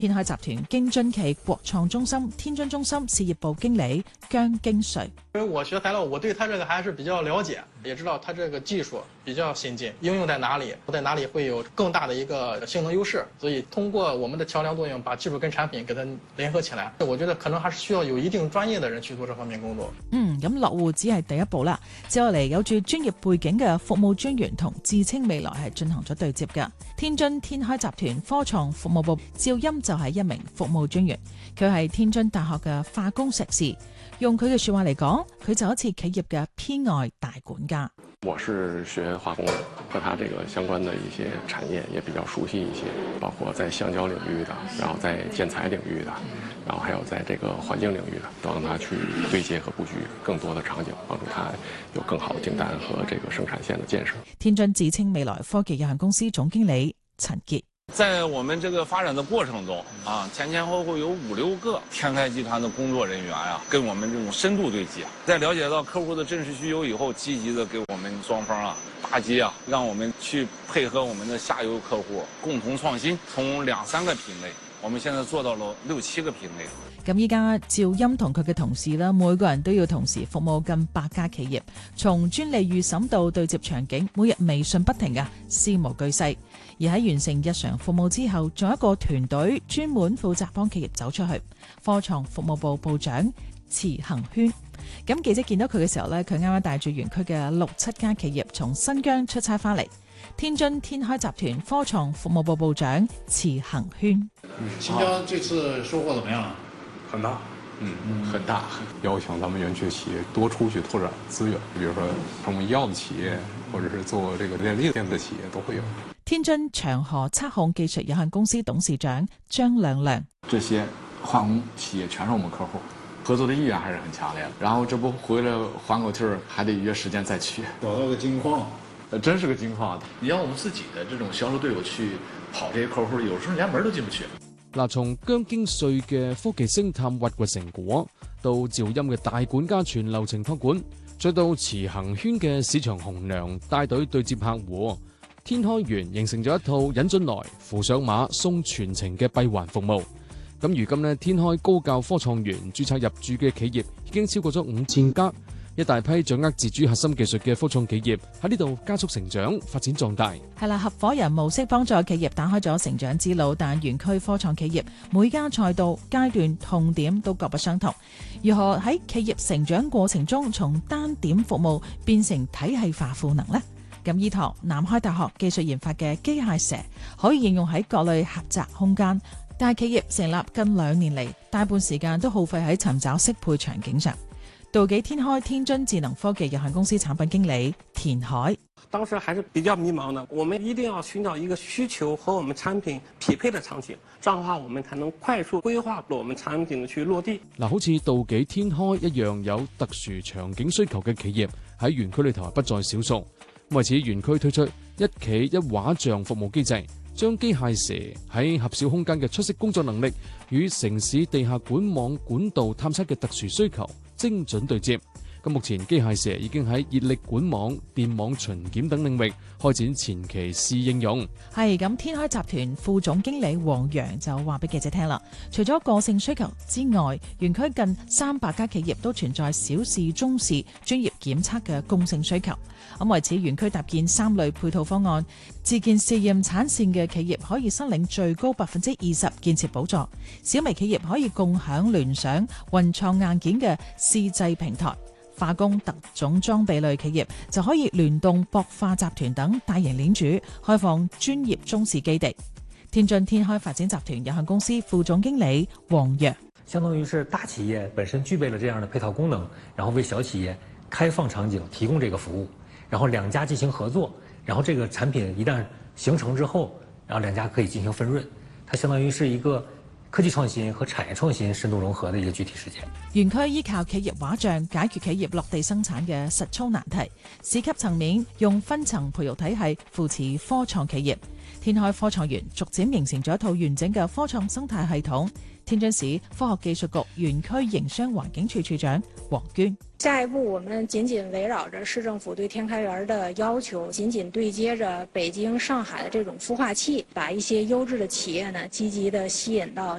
天開集團京津冀國創中心天津中心事業部經理姜京瑞。 因為我學材料，我對它這個還是比較了解，也知道它這個技術比較先進，應用在哪裡會有更大的一個性能優勢。所以通過我們的橋樑作用，把技術跟產品給它聯合起來，我覺得可能還是需要有一定專業的人去做這方面工作。 咁落戶只係第一步啦，接落嚟有住專業背景嘅服務專員同智青未來係進行咗對接㗎。天津天開集團科創服務部趙鑫就係一名服務專員，佢係天津大學嘅化工碩士。用佢嘅說話嚟講，佢就好似企業嘅偏愛大管家。 我是學化工的，和它這個相關的一些產業也比較熟悉一些，包括在橡膠領域的，然後在建材領域的，然後還有在這個環境領域的，都讓它去對接和布局更多的場景，幫助它有更好的訂單和這個生產線的建設。 天津智青未來科技有限公司總經理陳傑。 在我們這個發展的過程中前後後有5-6個天開集團的工作人員跟我們這種深度對接，在了解到客戶的真實需求以後，積極的給我們雙方搭接讓我們去配合我們的下游客戶共同創新，從2-3個品類，我們現在做到了6-7個品類。 咁依家趙鑫同佢嘅同事啦，每個人都要同時服務近100家企業，從專利預審到對接場景，每日微信不停㗎，事無巨細。而喺完成日常服務之後，仲有一個團隊專門負責幫企業走出去。科創服務部部長池恒軒。咁記者見到佢嘅時候呢，佢啱啱帶住園區嘅6-7家企業從新疆出差翻嚟。天津天開集團科創服務部部長池恒軒。 新疆這次收穫怎麼樣？ 很大，很大。邀請咱們園區企業多出去拓展資源，比如說成為醫藥的企業，或者是做這個電力電子企業都會有。 天津長河測控技術有限公司董事長張亮亮。 這些化工企業全是我們客戶，合作的意願還是很強烈的。然後這不回來緩口氣兒，還得約時間再去。 找到個金礦， 真是個金礦。 你讓我們自己的這種銷售隊伍去跑這些客戶，有時候連門都進不去。 嗱，從姜京瑞嘅科技星探挖掘成果，到趙鑫嘅大管家全流程託管，再到池恒軒嘅市場紅娘帶隊對接客戶，天開園形成咗一套引進來、扶上馬、送全程嘅閉環服務。咁如今呢，天開高教科創園註冊入駐嘅企業已經超過咗5000家。一大批掌握自主核心技術嘅科創企業喺呢度加速成長、發展壯大。 係啦，合夥人模式幫助企業打開咗成長之路，但園區科創企業每家賽道階段痛點都各不相同。如何喺企業成長過程中從單點服務變成體系化賦能呢？咁依託南開大學技術研發嘅機械蛇可以應用喺各類狹窄空間，但企業成立近2年嚟，大半時間都耗費喺尋找適配場景上。道紀天開天津智能科技有限公司產品經理田海。 當時還是比較迷茫的，我們一定要尋找一個需求和我們產品匹配的場景，這樣的話我們才能快速規劃我們產品去落地。 嗱，好似道紀天開一樣有特殊場景需求嘅企業喺園區裏頭係不在少數。為此，園區推出一企一畫像服務機制，將機械蛇喺狹小空間嘅出色工作能力與城市地下管網管道探測嘅特殊需求精準對接。咁目前機械蛇已經喺熱力管網、電網巡檢等領域開展前期試應用。係咁，天開集團副總經理黃洋就話俾記者聽啦，除咗個性需求之外，園區近300家企業都存在小試、中試專業檢測嘅共性需求。咁為此，園區搭建3類配套方案，自建試驗產線嘅企業可以申領最高20%建設補助，小微企業可以共享聯想、雲創硬件嘅試製平台。化工特種裝備類企業就可以聯動博化集團等大型鏈主，開放專業中試基地。天津天開發展集團有限公司副總經理黃躍， 相當於是大企業本身具備了這樣的配套功能，然後為小企業開放場景提供這個服務，然後2家進行合作，然後這個產品一旦形成之後，然後2家可以進行分潤，它相當於是一個科技創新和產業創新深度融合的一個具體實踐。 園區依靠企業畫像解決企業落地生產嘅實操難題，市級層面用分層培育體系扶持科創企業。天開科創園逐漸形成咗一套完整嘅科創生態系統。天津市科學技術局園區營商環境處處長黃娟。 下一步，我們緊緊圍繞着市政府對天開園的要求，緊緊對接着北京、上海的這種孵化器，把一些優質的企業呢，積極地吸引到